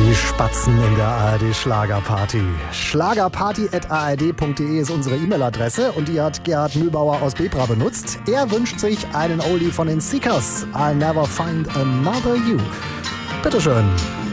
Die Spatzen in der ARD-Schlagerparty. Schlagerparty@ard.de ist unsere E-Mail-Adresse und die hat Gerhard Mühlbauer aus Bebra benutzt. Er wünscht sich einen Oldie von den Seekers. I'll never find another you. Bitteschön.